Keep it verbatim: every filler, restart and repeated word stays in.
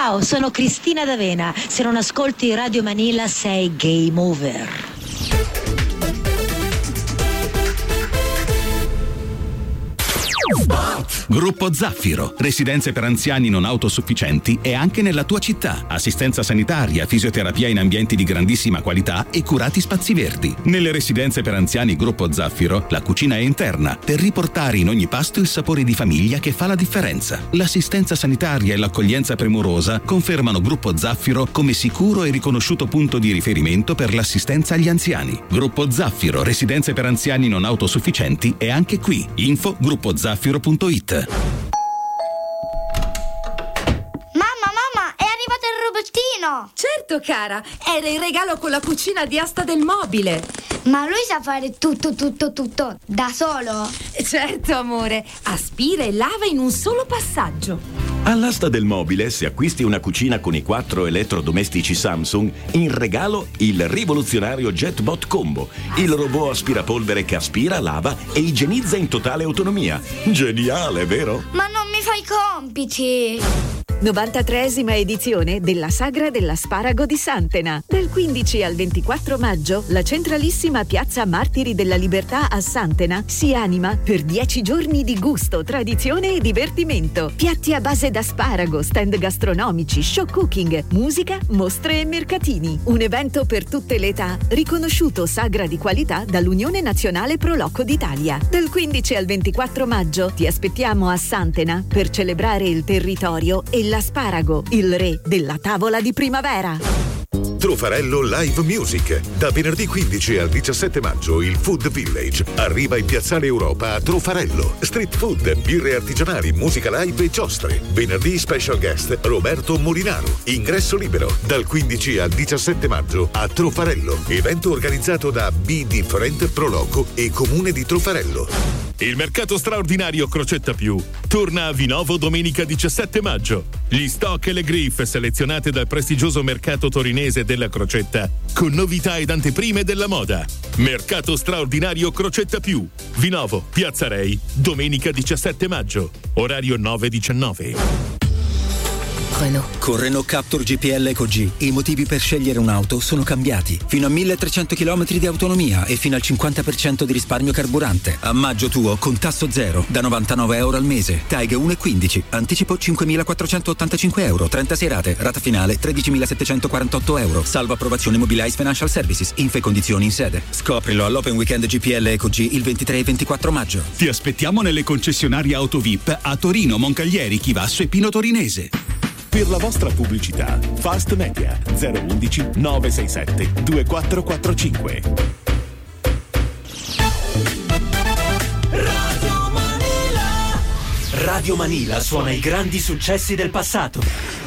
Ciao, sono Cristina D'Avena. Se non ascolti Radio Manila sei game over. Gruppo Zaffiro, residenze per anziani non autosufficienti e anche nella tua città. Assistenza sanitaria, fisioterapia in ambienti di grandissima qualità e curati spazi verdi. Nelle residenze per anziani Gruppo Zaffiro, la cucina è interna per riportare in ogni pasto il sapore di famiglia che fa la differenza. L'assistenza sanitaria e l'accoglienza premurosa confermano Gruppo Zaffiro come sicuro e riconosciuto punto di riferimento per l'assistenza agli anziani. Gruppo Zaffiro, residenze per anziani non autosufficienti è anche qui. Info gruppo zaffiro punto it. Mamma, mamma, è arrivato il robottino! Certo, cara, era il regalo con la cucina di asta del mobile. Ma lui sa fare tutto, tutto, tutto da solo? Certo, amore, aspira e lava in un solo passaggio. All'asta del mobile, se acquisti una cucina con i quattro elettrodomestici Samsung, in regalo il rivoluzionario JetBot Combo, il robot aspirapolvere che aspira, lava e igienizza in totale autonomia. Geniale, vero? Ma non mi fai i compiti! novantatreesima edizione della Sagra dell'Asparago di Santena. Dal quindici al ventiquattro maggio, la centralissima piazza Martiri della Libertà a Santena si anima per dieci giorni di gusto, tradizione e divertimento. Piatti a base d'asparago, stand gastronomici, show cooking, musica, mostre e mercatini. Un evento per tutte le età, riconosciuto Sagra di qualità dall'Unione Nazionale Pro Loco d'Italia. Dal quindici al ventiquattro maggio ti aspettiamo a Santena per celebrare il territorio e l'asparago, il re della tavola di primavera. Trofarello Live Music. Da venerdì quindici al diciassette maggio il Food Village arriva in Piazzale Europa a Trofarello. Street food, birre artigianali, musica live e giostre. Venerdì special guest Roberto Molinaro. Ingresso libero dal quindici al diciassette maggio a Trofarello. Evento organizzato da Be Different Pro Loco e Comune di Trofarello. Il mercato straordinario Crocetta Più torna a Vinovo domenica diciassette maggio. Gli stock e le griffe selezionate dal prestigioso mercato torinese della Crocetta con novità ed anteprime della moda. Mercato straordinario Crocetta Più, Vinovo, Piazza Rei, domenica diciassette maggio, orario nove diciannove. Renault. Con Renault Captur G P L Eco G i motivi per scegliere un'auto sono cambiati. Fino a milletrecento chilometri di autonomia e fino al cinquanta per cento di risparmio carburante. A maggio tuo con tasso zero da novantanove euro al mese. Tag uno e quindici. Anticipo cinquemilaquattrocentottantacinque euro. trentasei rate. Rata finale tredicimilasettecentoquarantotto euro. Salvo approvazione Mobilize Financial Services. Info e condizioni in sede. Scoprilo all'Open Weekend G P L Eco G il ventitré e ventiquattro maggio. Ti aspettiamo nelle concessionarie Auto V I P a Torino, Moncaglieri, Chivasso e Pino Torinese. Per la vostra pubblicità, Fast Media zero undici nove sei sette due quattro quattro cinque. Radio Manila. Radio Manila suona i grandi successi del passato.